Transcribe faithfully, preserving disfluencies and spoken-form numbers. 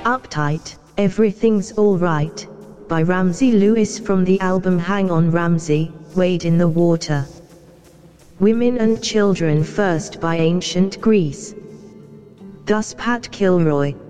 Uptight, Everything's Alright, by Ramsey Lewis from the album Hang On Ramsey, Wade in the Water. Women and Children First by Ancient Greece. Thus Pat Kilroy.